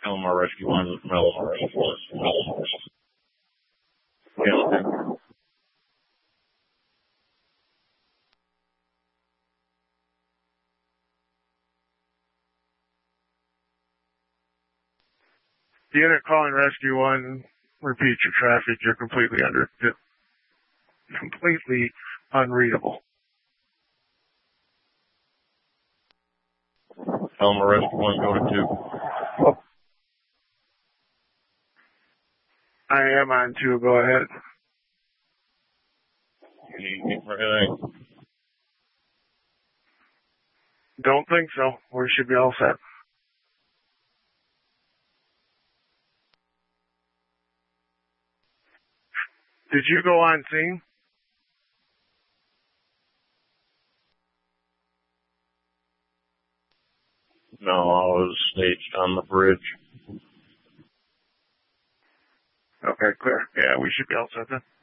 Elmore Rescue 1, Melbourne. Yes, Unit calling Rescue 1, repeat your traffic. You're completely unreadable. Elmore Rescue 1, go to 2. I am on 2, go ahead. Anything for anything? Don't think so. We should be all set. Did you go on scene? No, I was staged on the bridge. Okay, clear. Yeah, we should be all set then.